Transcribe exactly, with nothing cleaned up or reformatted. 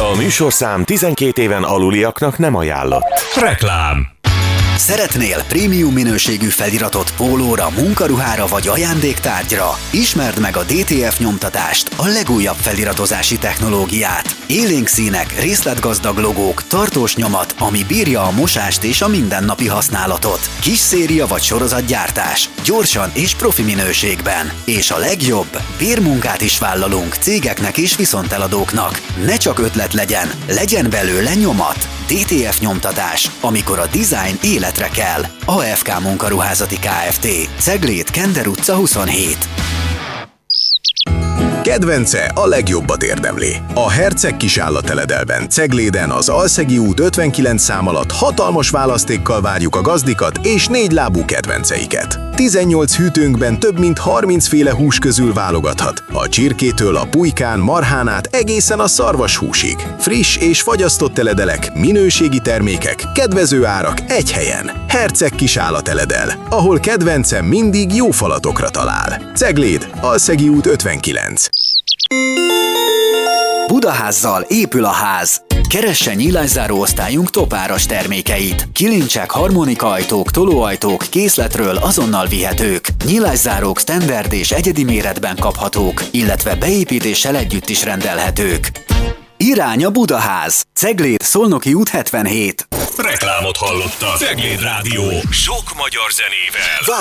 A műsorszám tizenkét éven aluliaknak nem ajánlott. Reklám. Szeretnél prémium minőségű feliratot pólóra, munkaruhára vagy ajándéktárgyra? Ismerd meg a dé té ef nyomtatást, a legújabb feliratozási technológiát. Élénk színek, részletgazdag logók, tartós nyomat, ami bírja a mosást és a mindennapi használatot. Kis széria vagy sorozatgyártás, gyorsan és profi minőségben. És a legjobb, bérmunkát is vállalunk cégeknek és viszonteladóknak. Ne csak ötlet legyen, legyen belőle nyomat. dé té ef nyomtatás, amikor a design életre kell. á ef ká Munkaruházati Kft. Cegléd, Kender utca huszonhét. Kedvence a legjobbat érdemli. A Herceg Kisállateledelben, Cegléden, az Alszegi út ötvenkilenc szám alatt hatalmas választékkal várjuk a gazdikat és négylábú kedvenceiket. tizennyolc hűtőnkben több mint harminc féle hús közül válogathat. A csirkétől a pulykán, marhán át egészen a szarvashúsig. Friss és fagyasztott teledelek, minőségi termékek, kedvező árak egy helyen. Herceg Kisállateledel, ahol kedvence mindig jó falatokra talál. Cegléd, Alszegi út ötvenkilenc. Budaházzal épül a ház. Keresse nyílászáró osztályunk topáras termékeit. Kilincsek, harmonikaajtók, tolóajtók készletről azonnal vihetők. Nyílászárók standard és egyedi méretben kaphatók, illetve beépítéssel együtt is rendelhetők. Irány a Budaház. Cegléd, Szolnoki út hetvenhét. Reklámot hallottak. Cegléd Rádió. Sok magyar zenével.